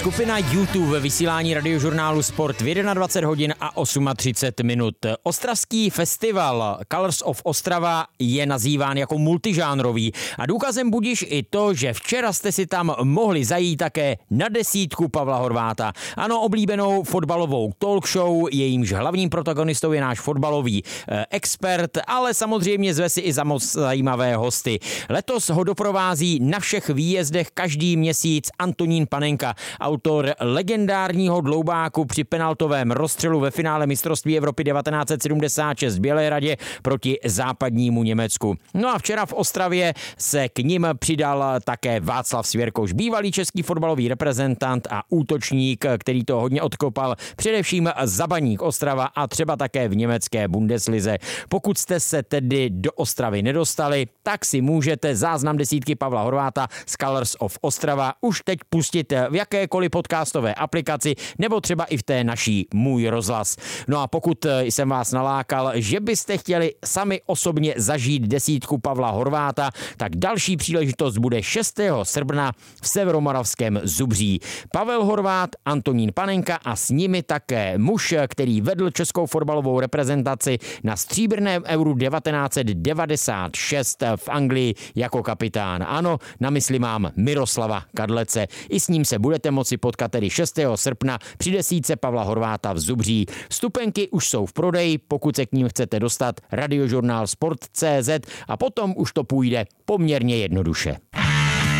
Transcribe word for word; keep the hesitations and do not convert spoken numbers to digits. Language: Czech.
Skupina YouTube ve vysílání radiožurnálu Sport v dvacet jedna hodin a třicet osm minut. Ostravský festival Colors of Ostrava je nazýván jako multižánrový a důkazem budiž i to, že včera jste si tam mohli zajít také na desítku Pavla Horváta. Ano, oblíbenou fotbalovou talk show, jejímž hlavním protagonistou je náš fotbalový eh, expert, ale samozřejmě zve si i za moc zajímavé hosty. Letos ho doprovází na všech výjezdech každý měsíc Antonín Panenka, autor legendárního dloubáku při penaltovém rozstřelu ve finále mistrovství Evropy devatenáct set sedmdesát šest v Bělehradě proti západnímu Německu. No a včera v Ostravě se k nim přidal také Václav Svěrkoš, bývalý český fotbalový reprezentant a útočník, který to hodně odkopal především za Baník Ostrava a třeba také v německé Bundeslize. Pokud jste se tedy do Ostravy nedostali, tak si můžete záznam desítky Pavla Horváta z Colors of Ostrava už teď pustit v jakékoliv podcastové aplikaci nebo třeba i v té naší Můj rozhlas. No a pokud jsem vás nalákal, že byste chtěli sami osobně zažít desítku Pavla Horváta, tak další příležitost bude šestého srpna v severomoravském Zubří. Pavel Horvát, Antonín Panenka a s nimi také muž, který vedl českou fotbalovou reprezentaci na stříbrném euru devatenáct set devadesát šest v Anglii jako kapitán. Ano, na mysli mám Miroslava Kadlece. I s ním se budete moci potkat tedy šestého srpna při desítce Pavla Horváta v Zubří. Vstupenky už jsou v prodeji, pokud se k ním chcete dostat, radiožurnál Sport tečka cé zet a potom už to půjde poměrně jednoduše.